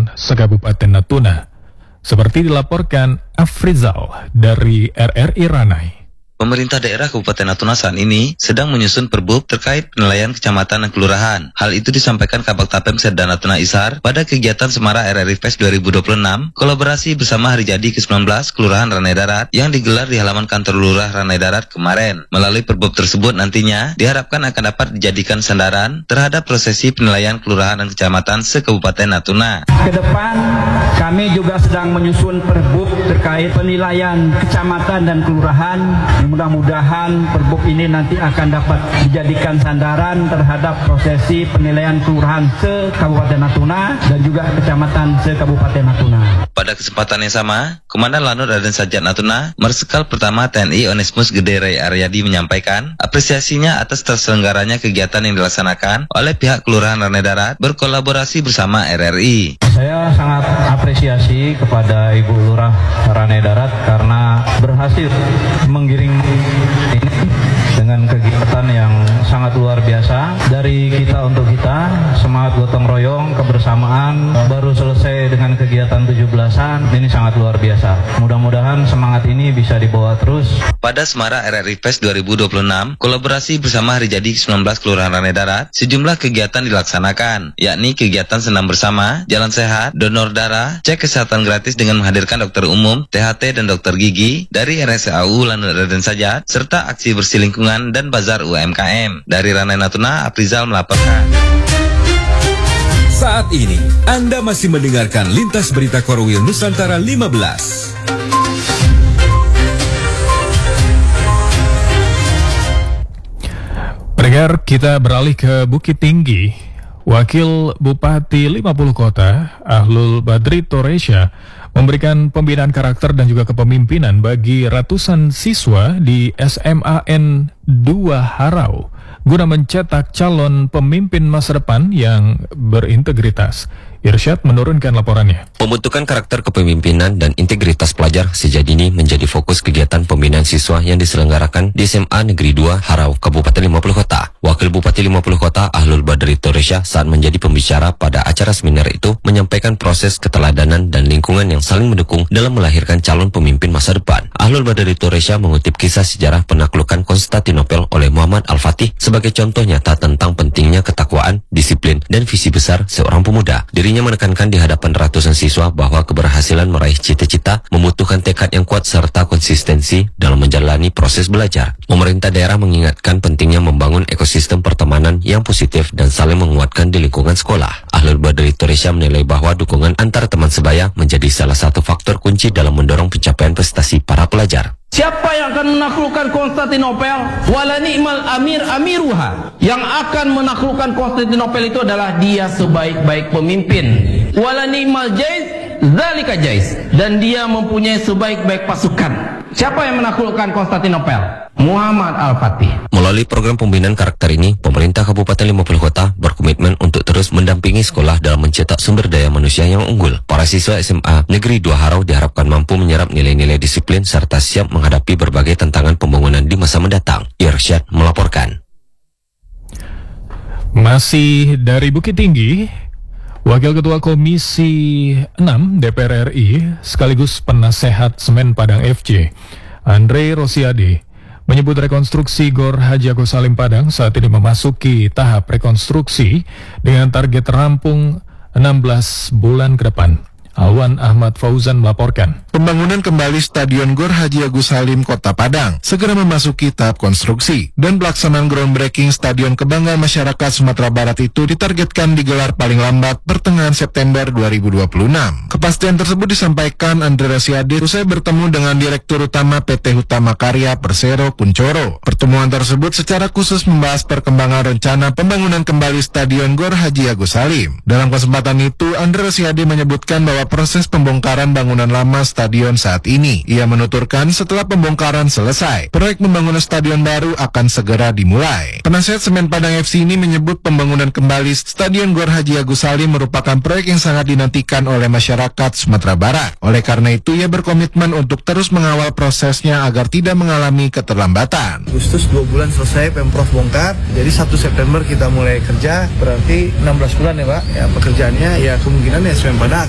Kecamatan Sekabupaten Natuna. Seperti dilaporkan Afrizal dari RRI Ranai. Pemerintah daerah Kabupaten Natuna saat ini sedang menyusun perbub terkait penilaian kecamatan dan kelurahan. Hal itu disampaikan Kabak Tapem Serda Natuna Isar pada kegiatan Semara RRI Fest 2026, kolaborasi bersama Hari Jadi ke-19 Kelurahan Ranai Darat yang digelar di halaman kantor Lurah Ranai Darat kemarin. Melalui perbub tersebut nantinya diharapkan akan dapat dijadikan sandaran terhadap prosesi penilaian kelurahan dan kecamatan se-Kabupaten Natuna. Ke depan kami juga sedang menyusun perbub terkait penilaian kecamatan dan kelurahan. Mudah-mudahan perbub ini nanti akan dapat dijadikan sandaran terhadap prosesi penilaian kelurahan se-Kabupaten Natuna dan juga kecamatan se-Kabupaten Natuna. Pada kesempatan yang sama, Komandan Lanut Raden Sajat Natuna, Marsikal Pertama TNI Onesmus Gede Ray Aryadi menyampaikan apresiasinya atas terselenggaranya kegiatan yang dilaksanakan oleh pihak Kelurahan Ranai Darat berkolaborasi bersama RRI. Saya sangat apresiasi kepada Ibu Lurah Ranai Darat karena berhasil menggiring ini dengan kegiatan yang sangat luar biasa. Dari kita untuk kita, semangat gotong royong, kebersamaan, baru selesai dengan kegiatan 17-an, ini sangat luar biasa. Mudah-mudahan semangat ini bisa dibawa terus. Pada Semara RRI Fest 2026, kolaborasi bersama Hari Jadi ke-19 Kelurahan Ranai Darat, sejumlah kegiatan dilaksanakan, yakni kegiatan senam bersama, jalan sehat, donor darah, cek kesehatan gratis dengan menghadirkan dokter umum, THT dan dokter gigi dari RSAU Lanut Raden Sajat, serta aksi bersih lingkungan dan bazar UMKM. Dari Ranai Natuna, Afrizal melaporkan. Saat ini, Anda masih mendengarkan Lintas Berita Korwil Nusantara 15. Pendengar, kita beralih ke Bukit Tinggi. Wakil Bupati 50 Kota, Ahlul Badri Toresya, memberikan pembinaan karakter dan juga kepemimpinan bagi ratusan siswa di SMAN 2 Harau guna mencetak calon pemimpin masa depan yang berintegritas. Irsyad menurunkan laporannya. Pembentukan karakter kepemimpinan dan integritas pelajar sejak dini menjadi fokus kegiatan pembinaan siswa yang diselenggarakan di SMA Negeri 2 Harau, Kabupaten 50 Kota. Wakil Bupati 50 Kota Ahlul Badri Toresya saat menjadi pembicara pada acara seminar itu menyampaikan proses keteladanan dan lingkungan yang saling mendukung dalam melahirkan calon pemimpin masa depan. Ahlul Badri Toresya mengutip kisah sejarah penaklukan Konstantinopel oleh Muhammad Al-Fatih sebagai contoh nyata tentang pentingnya ketakwaan, disiplin, dan visi besar seorang pemuda. Dirinya menekankan di hadapan ratusan siswa bahwa keberhasilan meraih cita-cita membutuhkan tekad yang kuat serta konsistensi dalam menjalani proses belajar. Pemerintah daerah mengingatkan pentingnya membangun ekosistem pertemanan yang positif dan saling menguatkan di lingkungan sekolah. Ahlul Badri Toresya menilai bahwa dukungan antar teman sebaya menjadi salah satu faktor kunci dalam mendorong pencapaian prestasi para pelajar. Siapa yang akan menaklukkan Konstantinopel? Wala ni'mal amir amiruha. Yang akan menaklukkan Konstantinopel itu adalah dia sebaik-baik pemimpin. Wala ni'mal jais, zalika jais. Dan dia mempunyai sebaik-baik pasukan. Siapa yang menaklukkan Konstantinopel? Muhammad Al-Fatih. Melalui program pembinaan karakter ini, pemerintah Kabupaten 50 Kota berkomitmen untuk terus mendampingi sekolah dalam mencetak sumber daya manusia yang unggul. Para siswa SMA Negeri 2 Harau diharapkan mampu menyerap nilai-nilai disiplin serta siap menghadapi berbagai tantangan pembangunan di masa mendatang. Irsyad melaporkan. Masih dari Bukit Tinggi, Wakil Ketua Komisi 6 DPR RI sekaligus penasehat Semen Padang FC, Andre Rosiade, menyebut rekonstruksi Gor Haji Agus Salim Padang saat ini memasuki tahap rekonstruksi dengan target rampung 16 bulan ke depan. Awan Ahmad Fauzan melaporkan. Pembangunan kembali Stadion Gor Haji Agus Salim Kota Padang segera memasuki tahap konstruksi dan pelaksanaan groundbreaking Stadion Kebanggaan Masyarakat Sumatera Barat itu ditargetkan digelar paling lambat pertengahan September 2026. Kepastian tersebut disampaikan Andre Rosiade usai bertemu dengan Direktur Utama PT Hutama Karya Persero Kuncoro. Pertemuan tersebut secara khusus membahas perkembangan rencana pembangunan kembali Stadion Gor Haji Agus Salim. Dalam kesempatan itu, Andre Rosiade menyebutkan bahwa proses pembongkaran bangunan lama stadion saat ini. Ia menuturkan setelah pembongkaran selesai, proyek pembangunan stadion baru akan segera dimulai. Penasihat Semen Padang FC ini menyebut pembangunan kembali Stadion Gor Haji Agus Salim merupakan proyek yang sangat dinantikan oleh masyarakat Sumatera Barat. Oleh karena itu, ia berkomitmen untuk terus mengawal prosesnya agar tidak mengalami keterlambatan. Agustus 2 bulan selesai Pemprov bongkar, jadi 1 September kita mulai kerja, berarti 16 bulan ya Pak. Ya, pekerjaannya ya kemungkinan ya Semen Padang